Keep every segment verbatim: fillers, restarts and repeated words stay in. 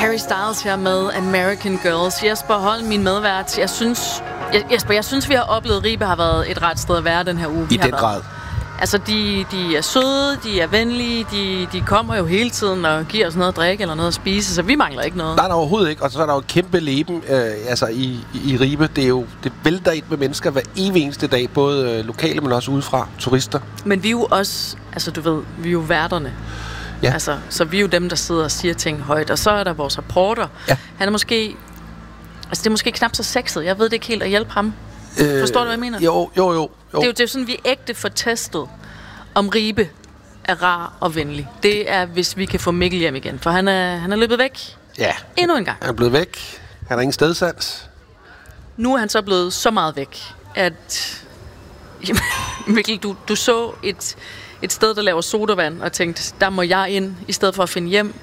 Harry Styles her med American Girls. Jesper Holm, min medvært. Jeg synes, Jesper, jeg synes, vi har oplevet, Ribe har været et ret sted at være den her uge. I den grad. Altså, de, de er søde, de er venlige, de, de kommer jo hele tiden og giver os noget at drikke eller noget at spise, så vi mangler ikke noget. Nej, der overhovedet ikke. Og så er der jo et kæmpe leben øh, altså i, i, i Ribe. Det er jo, det vælter ind med mennesker hver evig eneste dag, både øh, lokale, men også udefra, turister. Men vi er jo også, altså du ved, vi er jo værterne. Ja. Altså, så vi er jo dem, der sidder og siger ting højt. Og så er der vores reporter. Ja. Han er måske, altså det er måske knap så sexet. Jeg ved det ikke helt at hjælpe ham. Øh, Forstår du, hvad jeg mener? Jo, jo, jo. jo. Det er jo det er sådan, vi er ægte for testet, om Ribe er rar og venlig. Det er, hvis vi kan få Mikkel hjem igen. For han er, han er løbet væk. Ja. Endnu en gang. Han er blevet væk. Han har ingen stedsans. Nu er han så blevet så meget væk, at Mikkel, du, du så et, et sted, der laver sodavand, og tænkte, der må jeg ind, i stedet for at finde hjem.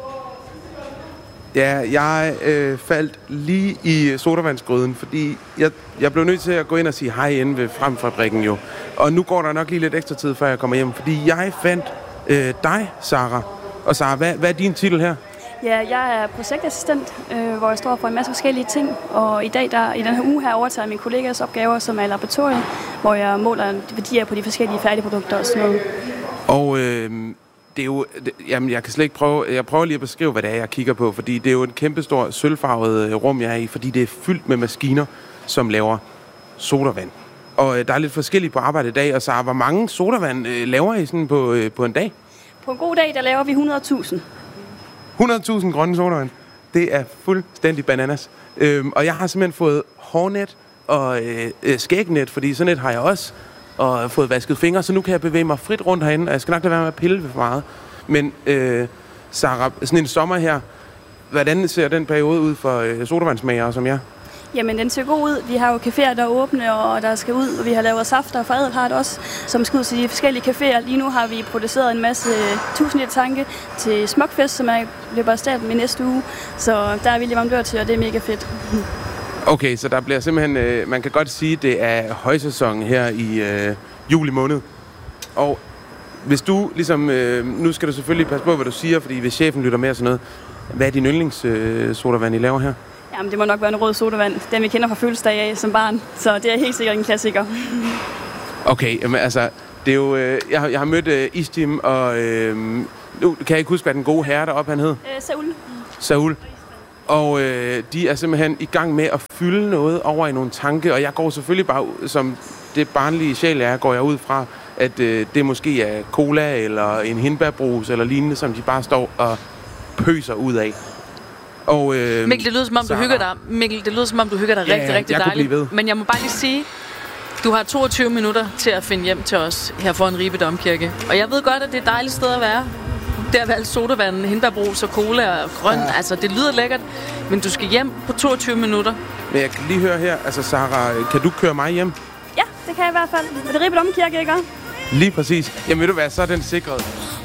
Ja, jeg øh, faldt lige i sodavandsgryden, fordi jeg, jeg blev nødt til at gå ind og sige hej inde ved Fremfabrikken jo. Og nu går der nok lige lidt ekstra tid, før jeg kommer hjem, fordi jeg fandt øh, dig, Sara. Og Sara, hvad, hvad er din titel her? Ja, jeg er projektassistent, øh, hvor jeg står for en masse forskellige ting. Og i dag, der, i den her uge her, overtager jeg mine kollegas opgaver, som er laboratoriet, hvor jeg måler værdier på de forskellige færdigprodukter og sådan noget. Og øh, det er jo, det, jamen jeg kan slet ikke prøve, jeg prøver lige at beskrive, hvad det er, jeg kigger på, fordi det er jo en kæmpestor sølvfarvet rum, jeg er i, fordi det er fyldt med maskiner, som laver sodavand. Og øh, der er lidt forskelligt på arbejde i dag, og så hvor mange sodavand øh, laver I sådan på, øh, på en dag? På en god dag, der laver vi hundrede tusind. hundrede tusind grønne sodavand. Det er fuldstændig bananas. Øhm, og jeg har simpelthen fået hårnet og øh, skægnet, fordi sådan et har jeg også, og fået vasket fingre, så nu kan jeg bevæge mig frit rundt herinde, og jeg skal nok lade være med at pille for meget. Men øh, Sara, sådan en sommer her, hvordan ser den periode ud for øh, sodavandsmagere som jeg? Jamen, den ser god ud. Vi har jo caféer, der er åbne, og der skal ud, og vi har lavet safter, og Forædlet har det også, som skal ud til de forskellige caféer. Lige nu har vi produceret en masse tusind liter tanke til Smukfest, som er løber af staten i næste uge. Så der er vi leverandør til, og det er mega fedt. Okay, så der bliver simpelthen, øh, man kan godt sige, det er højsæson her i øh, juli måned. Og hvis du ligesom, øh, nu skal du selvfølgelig passe på, hvad du siger, fordi hvis chefen lytter med og sådan noget, hvad er din yndlingssodavand, øh, I laver her? Jamen, det må nok være en rød sodavand. Den vi kender fra fødselsdag af som barn. Så det er helt sikkert en klassiker. Okay, jamen altså, det er jo, øh, jeg, har, jeg har mødt øh, Istim, og øh, nu kan jeg ikke huske, hvad den gode herre deroppe han hed? Øh, Saul. Saul. Og øh, de er simpelthen i gang med at fylde noget over i nogle tanke, og jeg går selvfølgelig bare, som det barnlige sjæl er, går jeg ud fra, at øh, det måske er cola eller en hindbærbrus eller lignende, som de bare står og pøser ud af. Og, øh, Mikkel, det lyder som om du hygger dig. Mikkel, det lyder som om du hygger dig ja, rigtig, rigtig jeg dejligt. Men jeg må bare lige sige, du har toogtyve minutter til at finde hjem til os her foran Ribe Domkirke. Og jeg ved godt, at det er et dejligt sted at være. Der er valgt sodavand, hindbærbrus og cola og grøn. Ja. Altså, det lyder lækkert. Men du skal hjem på toogtyve minutter. Men jeg kan lige høre her, altså Sara, kan du køre mig hjem? Ja, det kan jeg i hvert fald. Er det Ribe Domkirke, ikke? Lige præcis. Jamen ved du hvad, så er den sikret.